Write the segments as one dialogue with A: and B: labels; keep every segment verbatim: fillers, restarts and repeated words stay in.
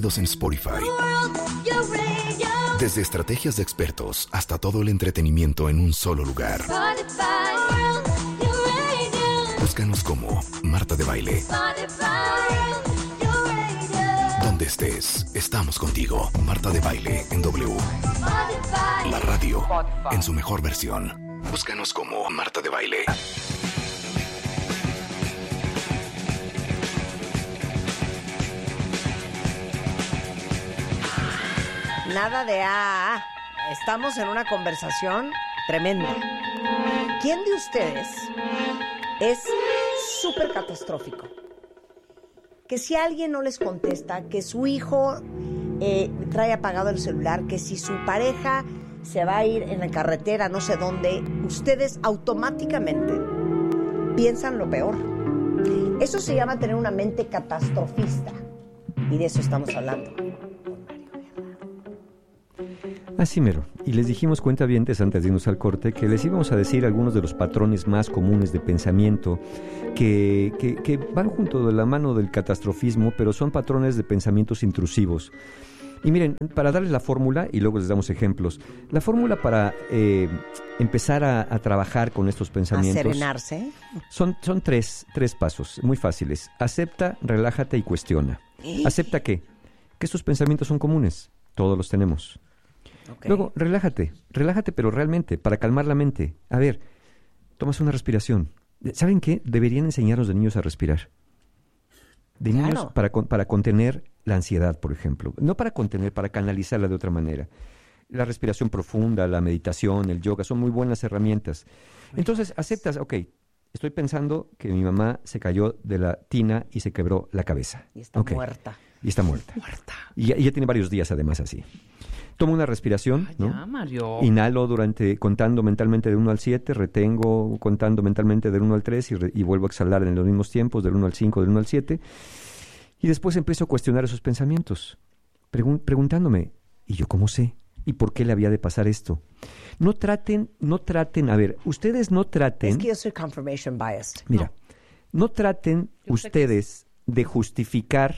A: sonidos en Spotify. Desde estrategias de expertos hasta todo el entretenimiento en un solo lugar. Búscanos como Marta de Baile. Donde estés, estamos contigo. Marta de Baile en W. La radio en su mejor versión. Búscanos como Marta de Baile.
B: Nada de A A. Estamos en una conversación tremenda. ¿Quién de ustedes es súper catastrófico? Que si alguien no les contesta, que su hijo eh, trae apagado el celular, que si su pareja se va a ir en la carretera, no sé dónde, ustedes automáticamente piensan lo peor. Eso se llama tener una mente catastrofista. Y de eso estamos hablando.
C: Así mero. Y les dijimos, cuentavientes, antes de irnos al corte, que les íbamos a decir algunos de los patrones más comunes de pensamiento que, que, que van junto de la mano del catastrofismo, pero son patrones de pensamientos intrusivos. Y miren, para darles la fórmula, y luego les damos ejemplos, la fórmula para eh, empezar a, a trabajar con estos pensamientos...
B: ¿A serenarse?
C: Son, son tres, tres pasos muy fáciles. Acepta, relájate y cuestiona. ¿Eh? ¿Acepta qué? Que estos pensamientos son comunes. Todos los tenemos. Okay. Luego, relájate, relájate, pero realmente, para calmar la mente. A ver, tomas una respiración. ¿Saben qué? Deberían enseñarnos de niños a respirar. De claro. niños para, para contener la ansiedad, por ejemplo. No para contener, para canalizarla de otra manera. La respiración profunda, la meditación, el yoga, son muy buenas herramientas. Entonces, aceptas, ok, estoy pensando que mi mamá se cayó de la tina y se quebró la cabeza.
B: Y está
C: okay.
B: muerta.
C: Y está muerta.
B: Muerta.
C: Y ya, y ya tiene varios días además así. Tomo una respiración,
D: Ay,
C: ¿no?
D: ya, Mario.
C: Inhalo durante, contando mentalmente de uno al siete, retengo contando mentalmente del uno al tres y, re, y vuelvo a exhalar en los mismos tiempos, del uno al cinco, del uno al siete. Y después empiezo a cuestionar esos pensamientos, pregun- preguntándome, ¿y yo cómo sé? ¿Y por qué le había de pasar esto? No traten, no traten, a ver, ustedes no traten...
B: Es que yo soy confirmation biased.
C: Mira, no, no traten yo ustedes que... de justificar...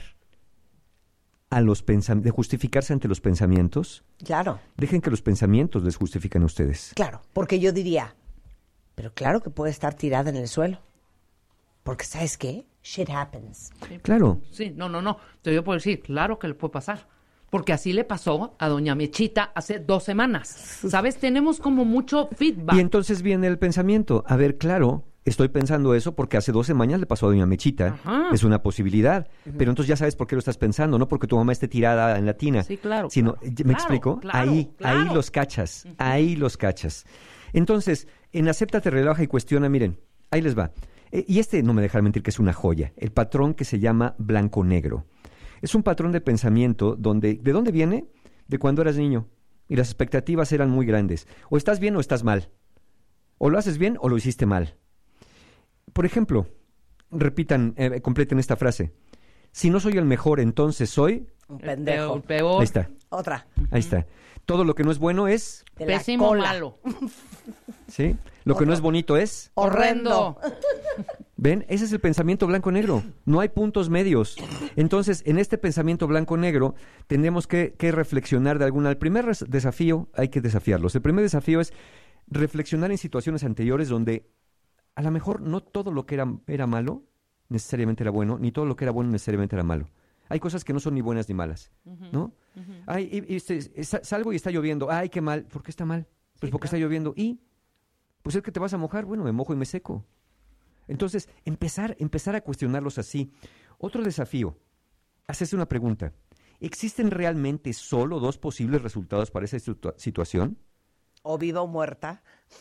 C: a los pensam- de justificarse ante los pensamientos.
B: Claro.
C: Dejen que los pensamientos les justifiquen a ustedes.
B: Claro, porque yo diría, pero claro que puede estar tirada en el suelo. Porque, ¿sabes qué? Shit happens.
D: Sí.
C: Claro.
D: Sí, no, no, no. Te voy a decir, claro que le puede pasar. Porque así le pasó a doña Mechita hace dos semanas. ¿Sabes? Tenemos como mucho feedback.
C: Y entonces viene el pensamiento. A ver, claro... Estoy pensando eso porque hace dos semanas le pasó a doña Mechita. Ajá. Es una posibilidad. Uh-huh. Pero entonces ya sabes por qué lo estás pensando. No porque tu mamá esté tirada en la tina.
D: Sí, claro.
C: Sino,
D: claro,
C: ¿me
D: claro,
C: explico?
D: Claro,
C: ahí,
D: claro.
C: ahí los cachas.
D: Uh-huh.
C: Ahí los cachas. Entonces, en acéptate, relaja y cuestiona, miren, ahí les va. Eh, y este, no me dejará mentir que es una joya. El patrón que se llama blanco-negro. Es un patrón de pensamiento donde, ¿de dónde viene? De cuando eras niño. Y las expectativas eran muy grandes. O estás bien o estás mal. O lo haces bien o lo hiciste mal. Por ejemplo, repitan, eh, completen esta frase. Si no soy el mejor, entonces soy...
B: Un pendejo.
D: El peor.
C: Ahí está.
B: Otra.
C: Ahí está. Todo lo que no es bueno es...
B: De la
D: pésimo,
B: cola.
D: malo.
C: ¿Sí? Lo
B: Otro.
C: que no es bonito es...
B: Horrendo.
C: ¿Ven? Ese es el pensamiento blanco-negro. No hay puntos medios. Entonces, en este pensamiento blanco-negro, tenemos que, que reflexionar de alguna... El primer res- desafío, hay que desafiarlos. El primer desafío es reflexionar en situaciones anteriores donde... A lo mejor no todo lo que era, era malo necesariamente era bueno, ni todo lo que era bueno necesariamente era malo. Hay cosas que no son ni buenas ni malas, uh-huh, ¿no? Uh-huh. Ay, y, y este, salgo y está lloviendo. Ay, qué mal. ¿Por qué está mal? Pues sí, porque claro. Está lloviendo. ¿Y? Pues es que te vas a mojar. Bueno, me mojo y me seco. Entonces, empezar, empezar a cuestionarlos así. Otro desafío. Hacerse una pregunta. ¿Existen realmente solo dos posibles resultados para esa situa- situación?
B: O viva o muerta.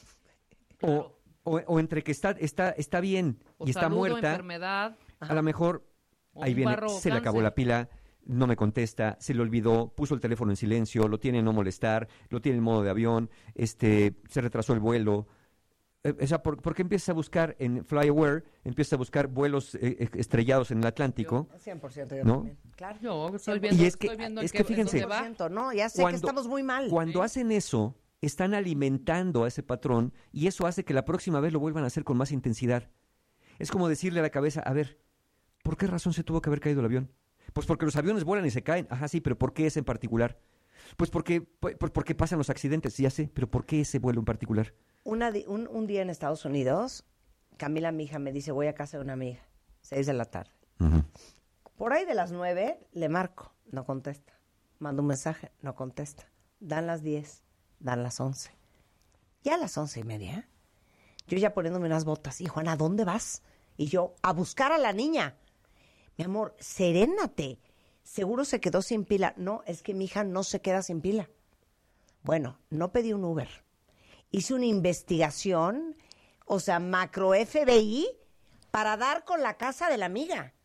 C: O... O, o entre que está, está, está bien
D: o
C: y está
D: salud,
C: muerta,
D: enfermedad,
C: a lo mejor ahí viene,
D: barro,
C: se le acabó
D: cáncer.
C: la pila, no me contesta, se le olvidó, puso el teléfono en silencio, lo tiene en no molestar, lo tiene en modo de avión, este, se retrasó el vuelo. Eh, o sea, ¿por, ¿por qué empiezas a buscar en FlyAware, empiezas a buscar vuelos eh, estrellados en el Atlántico?
B: Yo, cien por ciento yo
C: ¿no?
B: también. Claro.
D: Yo estoy viendo,
C: y es que,
D: estoy viendo
C: es
D: en
C: que
D: qué-
C: fíjense,
D: en dónde va.
B: cien por ciento, no, ya sé
C: Cuando-
B: que estamos muy mal.
C: Cuando
D: ¿Sí?
C: hacen eso, están alimentando a ese patrón y eso hace que la próxima vez lo vuelvan a hacer con más intensidad. Es como decirle a la cabeza, a ver, ¿por qué razón se tuvo que haber caído el avión? Pues porque los aviones vuelan y se caen. Ajá, sí, pero ¿por qué ese en particular? Pues porque, pues porque pasan los accidentes, ya sé, pero ¿por qué ese vuelo en particular?
B: Una di- un, un día en Estados Unidos, Camila, mi hija, me dice, voy a casa de una amiga, seis de la tarde.
C: Uh-huh.
B: Por ahí de las nueve le marco, no contesta. Mando un mensaje, no contesta. Dan las diez, dan las once. Ya a las once y media, yo ya poniéndome unas botas. Y Juana, ¿a dónde vas? Y yo, a buscar a la niña. Mi amor, serénate. Seguro se quedó sin pila. No, es que mi hija no se queda sin pila. Bueno, no pedí un Uber. Hice una investigación, o sea, macro F B I, para dar con la casa de la amiga.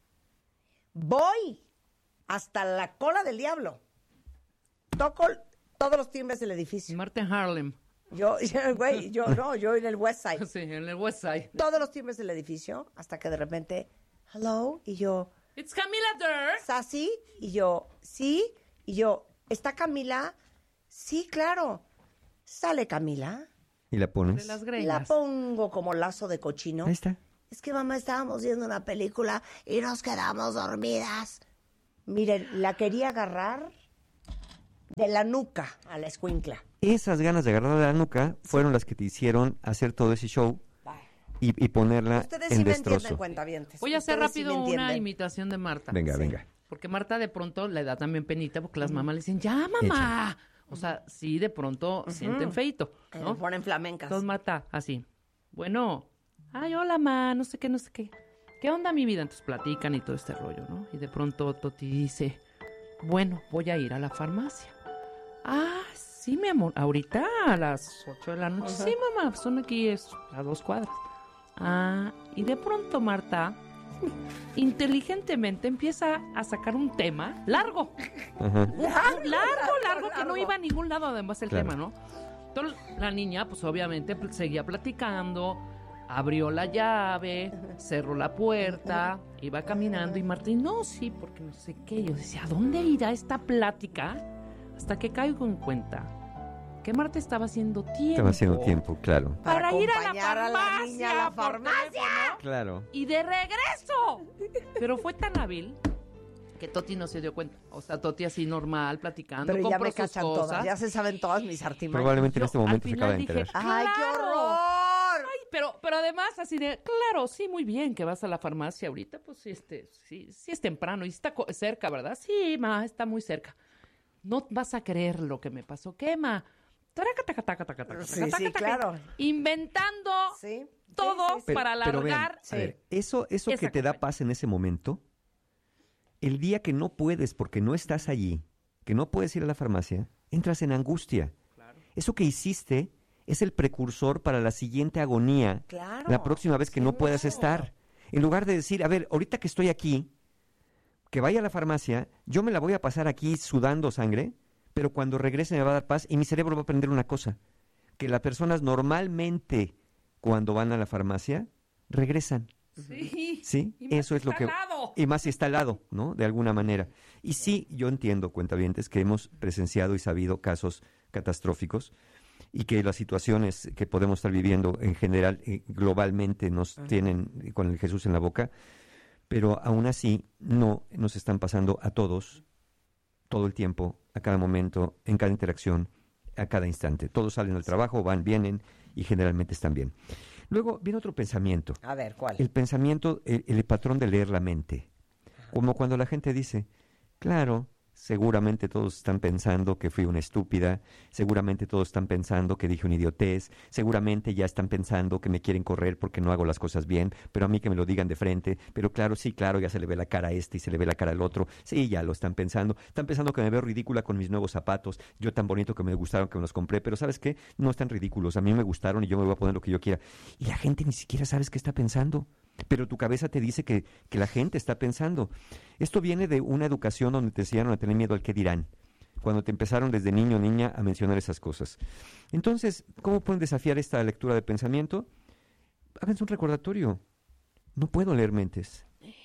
B: Voy hasta la cola del diablo. Toco todos los timbres del edificio.
D: Marta en Harlem.
B: Yo, yo, güey, yo no, yo en el West Side.
D: Sí, en el West Side.
B: Todos los timbres del edificio, hasta que de repente, hello, y yo,
D: It's Camila Durr.
B: ¿Sassy? Y yo, ¿sí? Y yo, ¿está Camila? Sí, claro. Sale Camila.
C: ¿Y la pones?
D: De las
B: La
D: greñas.
B: pongo como lazo de cochino.
C: Ahí está.
B: Es que mamá, estábamos viendo una película y nos quedamos dormidas. Miren, la quería agarrar de la nuca a la escuincla.
C: Esas ganas de agarrar la nuca fueron las que te hicieron hacer todo ese show y, y ponerla
B: Ustedes
C: en
B: sí me
C: destrozo.
B: entienden, cuentavientes.
D: Voy a hacer
B: Ustedes sí
D: rápido
B: me
D: una
B: entienden.
D: imitación de Marta.
C: Venga,
B: Sí.
C: venga.
D: Porque Marta de pronto le da también penita porque las mamás le dicen, ya mamá. O sea, sí, de pronto sienten feito,
B: Eh,
D: ¿no?
B: ponen flamencas.
D: Entonces Marta, así. Bueno, ay, hola, ma, no sé qué, no sé qué. ¿Qué onda mi vida? Entonces platican y todo este rollo, ¿no? Y de pronto Toti dice, bueno, voy a ir a la farmacia. Ah, sí, mi amor. Ahorita a las ocho de la noche. Sí, mamá, son aquí es a dos cuadras. Ah, y de pronto Marta inteligentemente empieza a sacar un tema largo.
C: Ajá.
D: Largo, largo, largo, que no iba a ningún lado además el
C: Claro.
D: tema, ¿no? Entonces la niña, pues obviamente pl- seguía platicando, abrió la llave, cerró la puerta, iba caminando y Martín, no, sí, porque no sé qué. Yo decía, ¿a dónde irá esta plática? Hasta que caigo en cuenta que Marta estaba haciendo tiempo.
C: Estaba haciendo tiempo, claro.
D: Para, ir a la
B: acompañar a la
D: farmacia.
B: niña a la
D: por
B: farmacia.
D: teléfono.
C: Claro.
D: Y de regreso. Pero fue tan hábil que Toti no se dio cuenta. O sea, Toti así normal, platicando,
B: Pero ya
D: compró
B: me
D: sus
B: cachan
D: cosas.
B: todas, ya se saben todas mis artimañas.
C: Probablemente en
D: Yo
C: este
D: al
C: momento se
D: final
C: acaba de
D: dije,
C: enterar.
B: ¡Ay, qué
D: ¡claro!
B: horror!
D: Ay, pero, pero además así de, claro, sí, muy bien que vas a la farmacia ahorita, pues sí, este, sí, sí es temprano y está co- cerca, ¿verdad? Sí, ma, está muy cerca. No vas a creer lo que me pasó. ¿Qué, ma? Taca, taca, taca, taca, taca,
B: Sí,
D: taca,
B: sí,
D: taca,
B: claro.
D: Inventando
B: Sí, sí,
D: todo
B: sí, sí.
D: para
C: Pero vean,
D: alargar.
C: a ver, eso, eso
D: esa
C: que te da
D: campaña.
C: paz en ese momento, el día que no puedes porque no estás allí, que no puedes ir a la farmacia, entras en angustia. Eso que hiciste es el precursor para la siguiente agonía,
B: Claro,
C: la próxima vez que no
B: sí.
C: puedas estar. En lugar de decir, a ver, ahorita que estoy aquí, que vaya a la farmacia, yo me la voy a pasar aquí sudando sangre, pero cuando regrese me va a dar paz y mi cerebro va a aprender una cosa, que las personas normalmente cuando van a la farmacia regresan.
D: Sí.
C: Sí,
D: Y más
C: eso es lo
D: está
C: que...
D: al lado.
C: Y más si está al lado, ¿no? De alguna manera. Y sí, yo entiendo, cuentavientes, que hemos presenciado y sabido casos catastróficos y que las situaciones que podemos estar viviendo en general, eh, globalmente, nos tienen con el Jesús en la boca, pero aún así no nos están pasando a todos, todo el tiempo, a cada momento, en cada interacción, a cada instante. Todos salen al trabajo, van, vienen y generalmente están bien. Luego viene otro pensamiento.
B: A ver, ¿cuál?
C: El pensamiento, el, el patrón de leer la mente. Como cuando la gente dice, claro, seguramente todos están pensando que fui una estúpida, seguramente todos están pensando que dije una idiotez, seguramente ya están pensando que me quieren correr porque no hago las cosas bien, pero a mí que me lo digan de frente, pero claro, sí, claro, ya se le ve la cara a este y se le ve la cara al otro, sí, ya lo están pensando, están pensando que me veo ridícula con mis nuevos zapatos, yo tan bonito que me gustaron que me los compré, pero ¿sabes qué? No están ridículos, a mí me gustaron y yo me voy a poner lo que yo quiera. Y la gente ni siquiera sabes qué está pensando. Pero tu cabeza te dice que, que la gente está pensando. Esto viene de una educación donde te enseñaron a tener miedo al qué dirán. Cuando te empezaron desde niño o niña a mencionar esas cosas. Entonces, ¿cómo pueden desafiar esta lectura de pensamiento? Háganse un recordatorio. No puedo leer mentes.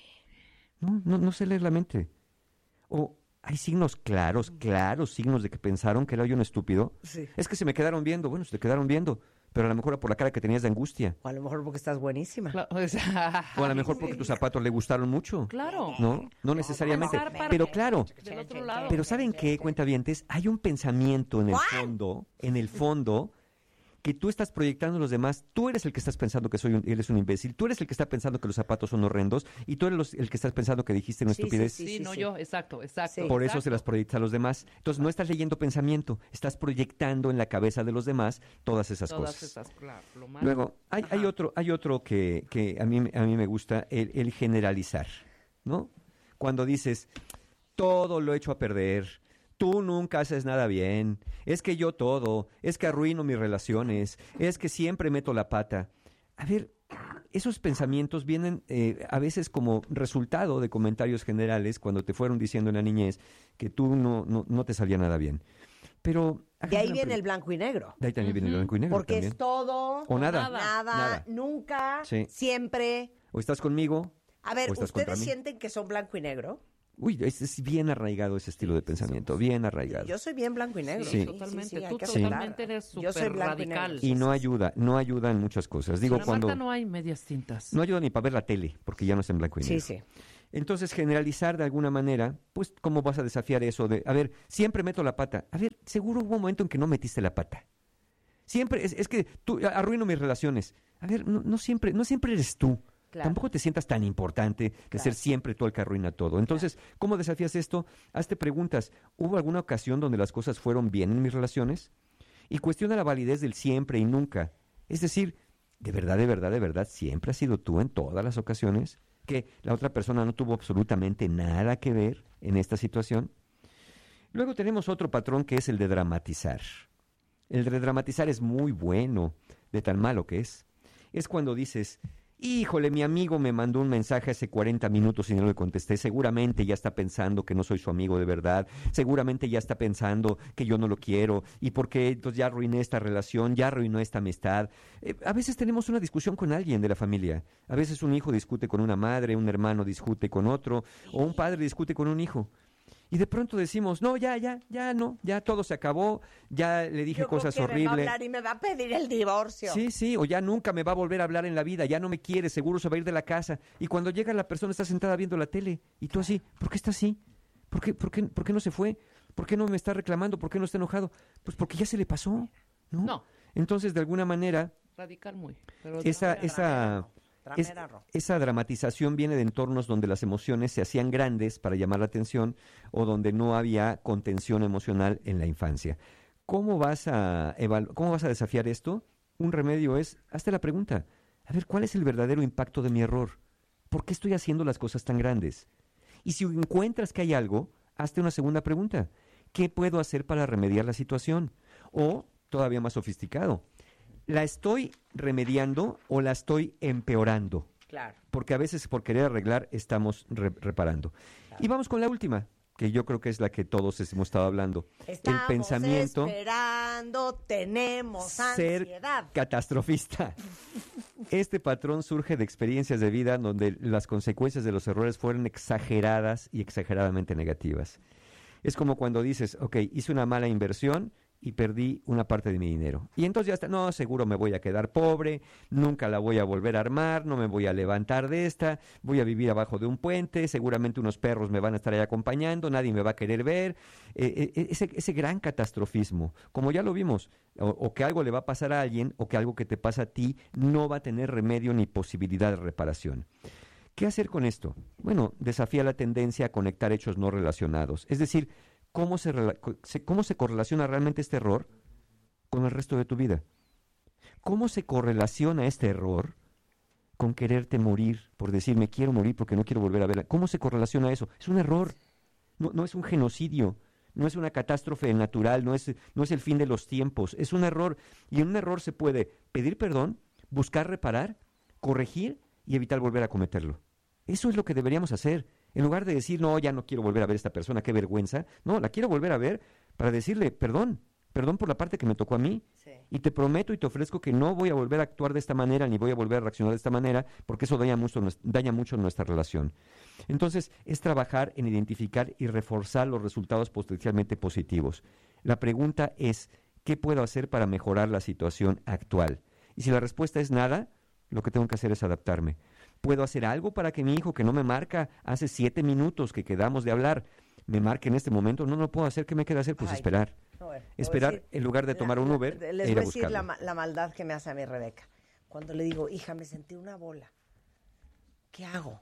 C: No, no, no sé leer la mente. O hay signos claros, claros signos de que pensaron que era yo un estúpido.
B: Sí.
C: Es que se me quedaron viendo. Bueno, se te quedaron viendo. pero a lo mejor por la cara que tenías de angustia.
B: O a lo mejor porque estás buenísima.
D: Claro, o sea,
C: O a lo mejor porque tus zapatos le gustaron mucho.
D: claro.
C: No, no necesariamente.
D: Pasar para-
C: Pero claro,
D: Del otro lado.
C: pero ¿saben qué, cuentavientes? Hay un pensamiento en el
B: ¿Cuál?
C: fondo, en el fondo, que tú estás proyectando a los demás. Tú eres el que estás pensando que soy un, eres un imbécil. Tú eres el que está pensando que los zapatos son horrendos. Y tú eres los- el que estás pensando que dijiste una
B: Sí,
C: estupidez.
B: sí,
D: Sí, no
B: sí.
D: yo, exacto, exacto.
B: Sí.
C: Por eso se
D: exacto.
C: las proyectas a los demás. Entonces no estás leyendo pensamiento, estás proyectando en la cabeza de los demás todas esas
D: Todas
C: cosas.
D: esas, claro, lo malo.
C: Luego, hay, hay otro, hay otro que, que a, mí, a mí me gusta, el, el generalizar, ¿no? Cuando dices, todo lo echo a perder, tú nunca haces nada bien, es que yo todo, es que arruino mis relaciones, es que siempre meto la pata. A ver, esos pensamientos vienen eh, a veces como resultado de comentarios generales cuando te fueron diciendo en la niñez que tú no, no, no te salía nada bien. Pero...
B: De ahí viene el blanco y negro.
C: De ahí también viene el blanco y negro
B: Porque
C: también.
B: es todo
C: O nada.
B: nada,
C: Nada.
B: nunca,
C: Sí.
B: siempre.
C: O estás conmigo,
B: A ver,
C: o estás contra
B: ¿ustedes
C: mí.
B: sienten que son blanco y negro?
C: Uy, es, es bien arraigado ese estilo de pensamiento, bien arraigado.
B: Yo soy bien blanco y negro.
C: Sí.
D: Totalmente.
B: hay
D: Tú
B: que
D: totalmente
B: aceptar.
D: eres
B: Yo soy
D: súper
B: blanco y
D: radical.
B: negro.
C: Y no ayuda, no ayuda en muchas cosas. Digo,
D: Para
C: cuando...
D: Marta no hay medias tintas.
C: No ayuda ni para ver la tele, porque ya no es en blanco y
B: Sí,
C: negro.
B: sí.
C: Entonces, generalizar de alguna manera, pues, ¿cómo vas a desafiar eso de, a ver, siempre meto la pata? A ver, seguro hubo un momento en que no metiste la pata. Siempre, es, es que tú arruino mis relaciones. A ver, no, no siempre, no siempre eres tú.
B: Claro.
C: Tampoco te sientas tan importante de
B: Claro.
C: ser siempre tú el que arruina todo. Entonces, ¿cómo desafías esto? Hazte preguntas. ¿Hubo alguna ocasión donde las cosas fueron bien en mis relaciones? Y cuestiona la validez del siempre y nunca. Es decir, ¿de verdad, de verdad, de verdad siempre has sido tú en todas las ocasiones? ¿Que la otra persona no tuvo absolutamente nada que ver en esta situación? Luego tenemos otro patrón que es el de dramatizar. El de dramatizar es muy bueno, de tan malo que es. Es cuando dices, híjole, mi amigo me mandó un mensaje hace cuarenta minutos y no le contesté. Seguramente ya está pensando que no soy su amigo de verdad. Seguramente ya está pensando que yo no lo quiero. ¿Y por qué? Entonces ya arruiné esta relación, ya arruinó esta amistad. Eh, a veces tenemos una discusión con alguien de la familia. A veces un hijo discute con una madre, un hermano discute con otro, o un padre discute con un hijo. Y de pronto decimos, no, ya, ya, ya no, ya todo se acabó, ya le dije
B: Yo creo
C: cosas
B: que me va a
C: horribles.
B: hablar y me va a pedir el divorcio.
C: Sí, sí, o ya nunca me va a volver a hablar en la vida, ya no me quiere, seguro se va a ir de la casa. Y cuando llega la persona está sentada viendo la tele y tú así, ¿por qué está así? ¿Por qué, por qué, por qué no se fue? ¿Por qué no me está reclamando? ¿Por qué no está enojado? Pues porque ya se le pasó, ¿no?
D: No.
C: Entonces, de alguna manera,
D: Radical muy. Pero
C: esa,
D: no,
C: esa, es-
B: Ramera, Ro.
C: esa dramatización viene de entornos donde las emociones se hacían grandes para llamar la atención o donde no había contención emocional en la infancia. ¿Cómo vas a evalu- cómo vas a desafiar esto? Un remedio es, hazte la pregunta, a ver, ¿cuál es el verdadero impacto de mi error? ¿Por qué estoy haciendo las cosas tan grandes? Y si encuentras que hay algo, hazte una segunda pregunta. ¿Qué puedo hacer para remediar la situación? O, todavía más sofisticado, ¿la estoy remediando o la estoy empeorando?
B: Claro.
C: Porque a veces por querer arreglar estamos re- reparando. Y vamos con la última, que yo creo que es la que todos hemos estado hablando.
B: Estamos
C: el pensamiento
B: esperando, tenemos
C: ser
B: ansiedad.
C: catastrofista. Este patrón surge de experiencias de vida donde las consecuencias de los errores fueron exageradas y exageradamente negativas. Es como cuando dices, ok, hice una mala inversión y perdí una parte de mi dinero. Y entonces ya está, no, seguro me voy a quedar pobre, nunca la voy a volver a armar, no me voy a levantar de esta, voy a vivir abajo de un puente, seguramente unos perros me van a estar ahí acompañando, nadie me va a querer ver. Eh, eh, ese, ese gran catastrofismo, como ya lo vimos, o, o que algo le va a pasar a alguien, o que algo que te pasa a ti no va a tener remedio ni posibilidad de reparación. ¿Qué hacer con esto? Bueno, desafía la tendencia a conectar hechos no relacionados. Es decir, ¿cómo se, rela- se- cómo se correlaciona realmente este error con el resto de tu vida? ¿Cómo se correlaciona este error con quererte morir, por decir, me quiero morir porque no quiero volver a verla? ¿Cómo se correlaciona eso? Es un error, no, no es un genocidio, no es una catástrofe natural, no es, no es el fin de los tiempos, es un error. Y en un error se puede pedir perdón, buscar reparar, corregir y evitar volver a cometerlo. Eso es lo que deberíamos hacer. En lugar de decir, no, ya no quiero volver a ver a esta persona, qué vergüenza. No, la quiero volver a ver para decirle, perdón, perdón por la parte que me tocó a mí.
B: Sí.
C: Y te prometo y te ofrezco que no voy a volver a actuar de esta manera, ni voy a volver a reaccionar de esta manera, porque eso daña mucho, nues- daña mucho nuestra relación. Entonces, es trabajar en identificar y reforzar los resultados potencialmente positivos. La pregunta es, ¿qué puedo hacer para mejorar la situación actual? Y si la respuesta es nada, lo que tengo que hacer es adaptarme. ¿Puedo hacer algo para que mi hijo, que no me marca hace siete minutos que quedamos de hablar, me marque en este momento? No, no lo puedo hacer. ¿Qué me queda hacer? Pues
B: Ay,
C: esperar.
B: no, bueno,
C: Esperar
B: decir,
C: en lugar de tomar
B: la,
C: un Uber
B: la,
C: e
B: les
C: ir
B: voy
C: a
B: a decir
C: buscarlo.
B: la, la maldad que me hace a mi Rebeca. Cuando le digo, hija, me sentí una bola. ¿Qué hago?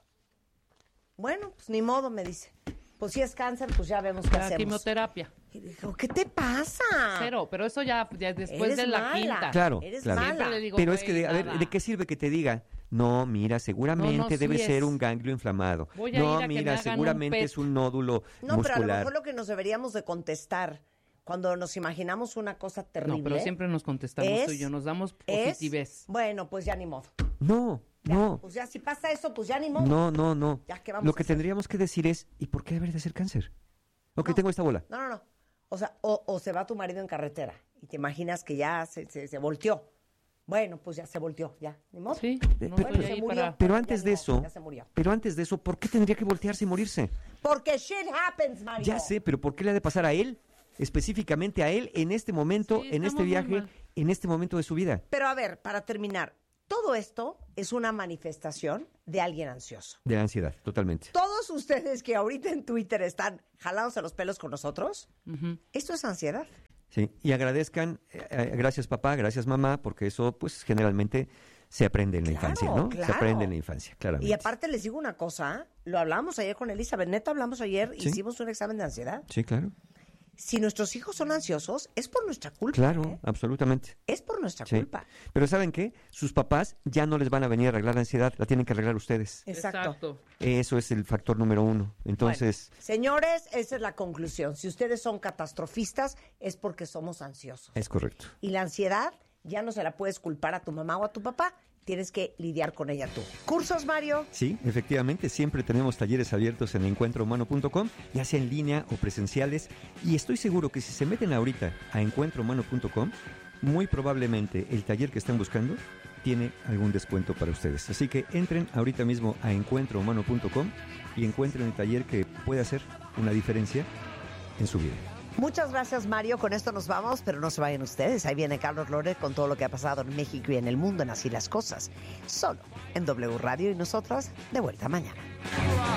B: Bueno, pues ni modo, me dice. Pues si es cáncer, pues ya vemos qué
D: La
B: hacemos.
D: quimioterapia.
B: Y digo, ¿qué te pasa?
D: Cero, pero eso ya, ya después
B: Eres
D: de la
B: mala.
D: quinta.
C: Claro,
B: Eres
C: claro.
B: mala.
D: Siempre le digo,
C: Pero es
D: güey,
C: que, de, a ver,
D: nada.
C: ¿de qué sirve que te diga? No, mira, seguramente
D: No, no,
C: debe
D: sí
C: ser
D: es.
C: un ganglio inflamado.
D: Voy a
C: no,
D: ir a que me
C: mira,
D: hagan
C: seguramente
D: un P E T.
C: es un nódulo
B: No,
C: muscular.
B: pero a lo mejor lo que nos deberíamos de contestar cuando nos imaginamos una cosa terrible.
D: No, pero siempre nos contestamos
B: es-
D: tú y yo, nos damos
B: es,
D: positives.
B: bueno, pues ya ni modo.
C: No,
B: Ya,
C: no,
B: Pues ya si pasa eso, pues ya ni modo.
C: no, no, no.
B: Ya, ¿qué vamos
C: Lo
B: a
C: que
B: hacer?
C: tendríamos que decir es, ¿y por qué haber de ser cáncer? Ok,
B: No.
C: tengo esta bola.
B: No, no, no. O sea, o, o se va tu marido en carretera y te imaginas que ya se, se, se volteó. Bueno, pues ya se volteó, ya, ni modo.
D: Sí,
C: Eh,
D: no
C: pero-
D: estoy
B: se
D: ahí
B: murió.
D: para...
C: Pero
B: Ya
C: antes
B: ni
C: de
B: modo,
C: eso,
B: ya se murió.
C: pero antes de eso, ¿por qué tendría que voltearse y morirse?
B: Porque shit happens, Mario.
C: Ya sé, pero ¿por qué le ha de pasar a él? Específicamente a él en este momento,
D: Sí,
C: en
D: estamos
C: este
D: muy
C: viaje,
D: mal.
C: en este momento de su vida.
B: Pero a ver, para terminar, todo esto es una manifestación de alguien ansioso.
C: De la ansiedad, totalmente.
B: Todos ustedes que ahorita en Twitter están jalándose los pelos con nosotros,
D: Ujú.
B: esto es ansiedad.
C: Sí, y agradezcan, eh, eh, gracias papá, gracias mamá, porque eso pues generalmente se aprende en la
B: Claro,
C: infancia, ¿no?
B: claro.
C: Se aprende en la infancia, claramente.
B: Y aparte les digo una cosa, lo hablamos ayer con Elizabeth, neta hablamos ayer,
C: Sí.
B: hicimos un examen de ansiedad.
C: Sí, claro,
B: Si nuestros hijos son ansiosos, es por nuestra culpa.
C: claro,
B: ¿eh?
C: absolutamente.
B: Es por nuestra
C: Sí.
B: culpa.
C: Pero ¿saben qué? Sus papás ya no les van a venir a arreglar la ansiedad, la tienen que arreglar ustedes.
B: Exacto.
C: Eso es el factor número uno. Entonces,
B: Bueno, señores, esa es la conclusión. Si ustedes son catastrofistas, es porque somos ansiosos.
C: es correcto.
B: Y la ansiedad ya no se la puedes culpar a tu mamá o a tu papá. Tienes que lidiar con ella tú. ¿Cursos, Mario?
C: Sí, efectivamente, siempre tenemos talleres abiertos en encuentro humano punto com, ya sea en línea o presenciales, y estoy seguro que si se meten ahorita a encuentro humano punto com, muy probablemente el taller que están buscando tiene algún descuento para ustedes. Así que entren ahorita mismo a encuentro humano punto com y encuentren el taller que puede hacer una diferencia en su vida.
B: Muchas gracias, Mario. Con esto nos vamos, pero no se vayan ustedes. Ahí viene Carlos Loret con todo lo que ha pasado en México y en el mundo en Así las Cosas. Solo en W Radio y nosotras de vuelta mañana.